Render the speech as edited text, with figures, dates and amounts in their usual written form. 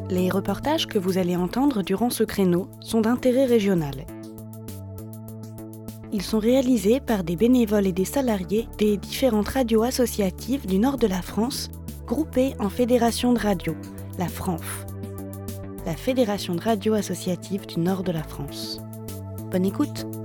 Les reportages que vous allez entendre durant ce créneau sont d'intérêt régional. Ils sont réalisés par des bénévoles et des salariés des différentes radios associatives du nord de la France, groupées en fédération de radio, la FRANF, la Fédération de radio associative du nord de la France. Bonne écoute!